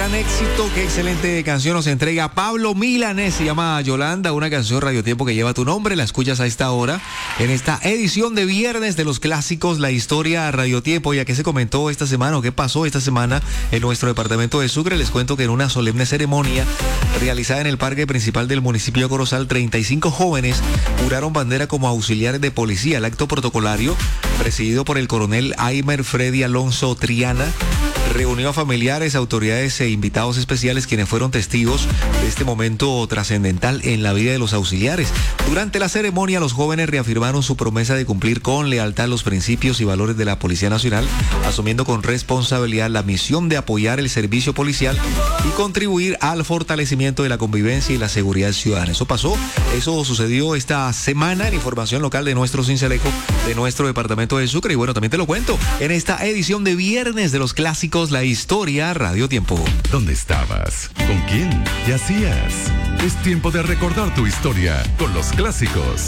gran éxito, qué excelente canción nos entrega Pablo Milanés, se llama Yolanda, una canción Radio Tiempo que lleva tu nombre, la escuchas a esta hora, en esta edición de viernes de los clásicos, la historia Radio Tiempo. ¿Y a qué se comentó esta semana o qué pasó esta semana en nuestro departamento de Sucre? Les cuento que en una solemne ceremonia realizada en el parque principal del municipio de Corozal, 35 jóvenes juraron bandera como auxiliares de policía. El acto protocolario, presidido por el coronel Aimer Freddy Alonso Triana, reunió a familiares, autoridades e invitados especiales quienes fueron testigos de este momento trascendental en la vida de los auxiliares. Durante la ceremonia, los jóvenes reafirmaron su promesa de cumplir con lealtad los principios y valores de la Policía Nacional, asumiendo con responsabilidad la misión de apoyar el servicio policial y contribuir al fortalecimiento de la convivencia y la seguridad ciudadana. Eso sucedió esta semana en información local de nuestro Cincelejo, de nuestro departamento de Sucre. Y bueno, también te lo cuento en esta edición de viernes de los clásicos, la historia Radio Tiempo. ¿Dónde estabas? ¿Con quién? ¿Qué hacías? Es tiempo de recordar tu historia con los clásicos.